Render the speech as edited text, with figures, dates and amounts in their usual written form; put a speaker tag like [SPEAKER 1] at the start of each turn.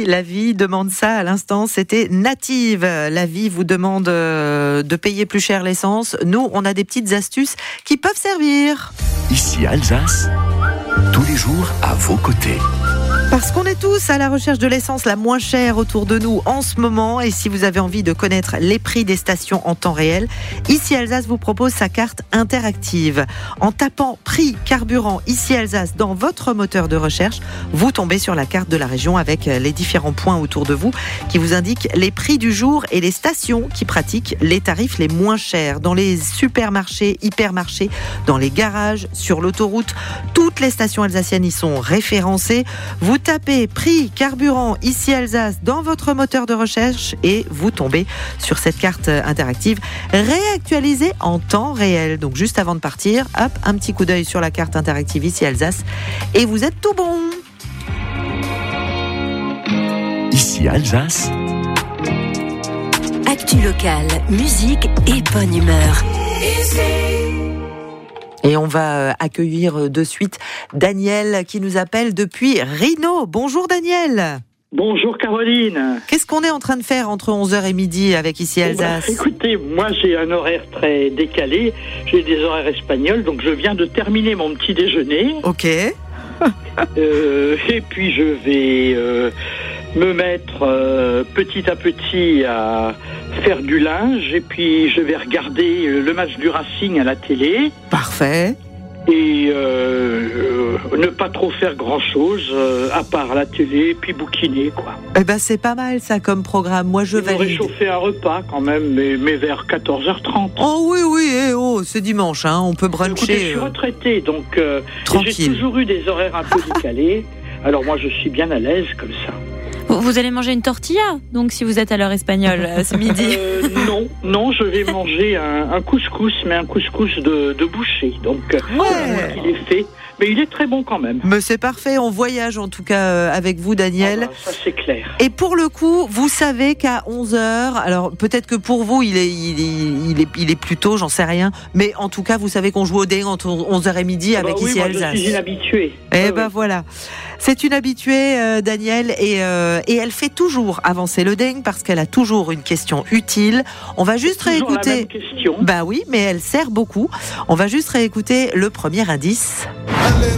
[SPEAKER 1] la vie demande ça à l'instant, c'était Native. La vie vous demande de payer plus cher l'essence. Nous, on a des petites astuces qui peuvent servir.
[SPEAKER 2] Ici Alsace, tous les jours à vos côtés.
[SPEAKER 1] Parce qu'on est tous à la recherche de l'essence la moins chère autour de nous en ce moment. Et si vous avez envie de connaître les prix des stations en temps réel, Ici Alsace vous propose sa carte interactive. En tapant prix carburant Ici Alsace dans votre moteur de recherche, vous tombez sur la carte de la région avec les différents points autour de vous qui vous indiquent les prix du jour et les stations qui pratiquent les tarifs les moins chers. Dans les supermarchés, hypermarchés, dans les garages, sur l'autoroute, toutes les stations alsaciennes y sont référencées. Vous tapez prix carburant Ici Alsace dans votre moteur de recherche et vous tombez sur cette carte interactive réactualisée en temps réel. Donc juste avant de partir, hop, un petit coup d'œil sur la carte interactive Ici Alsace et vous êtes tout bon.
[SPEAKER 2] Ici Alsace.
[SPEAKER 3] Actu locale, musique et bonne humeur.
[SPEAKER 1] Et on va accueillir de suite Daniel qui nous appelle depuis Rhino. Bonjour Daniel.
[SPEAKER 4] Bonjour Caroline.
[SPEAKER 1] Qu'est-ce qu'on est en train de faire entre 11h et midi avec Ici Alsace ?
[SPEAKER 4] Écoutez, moi j'ai un horaire très décalé, j'ai des horaires espagnols, donc je viens de terminer mon petit déjeuner.
[SPEAKER 1] Ok.
[SPEAKER 4] Et puis je vais me mettre petit à petit à faire du linge, et puis je vais regarder le match du Racing à la télé.
[SPEAKER 1] Parfait.
[SPEAKER 4] Et ne pas trop faire grand-chose, à part la télé, puis bouquiner, quoi.
[SPEAKER 1] Eh ben c'est pas mal ça comme programme, moi je valide.
[SPEAKER 4] Réchauffer un repas quand même, mais vers 14h30.
[SPEAKER 1] Oh oui, c'est dimanche, hein, on peut bruncher.
[SPEAKER 4] Écoutez, je suis retraité, donc
[SPEAKER 1] tranquille.
[SPEAKER 4] J'ai toujours eu des horaires un peu décalés, alors moi je suis bien à l'aise comme ça.
[SPEAKER 5] Vous allez manger une tortilla, donc, si vous êtes à l'heure espagnole ce midi.
[SPEAKER 4] Non, je vais manger un couscous, mais un couscous de boucher. Donc, il est fait, mais il est très bon quand même.
[SPEAKER 1] Mais c'est parfait, on voyage en tout cas avec vous, Daniel.
[SPEAKER 4] Ça, c'est clair.
[SPEAKER 1] Et pour le coup, vous savez qu'à 11h, alors peut-être que pour vous, il est plus tôt, j'en sais rien, mais en tout cas, vous savez qu'on joue au dé entre 11h et midi avec Ici Alsace.
[SPEAKER 4] Je suis une habituée.
[SPEAKER 1] Voilà. C'est une habituée, Daniel, et elle fait toujours avancer le ding parce qu'elle a toujours une question utile. On va juste réécouter.
[SPEAKER 4] La même question.
[SPEAKER 1] Bah oui, mais elle sert beaucoup. On va juste réécouter le premier indice.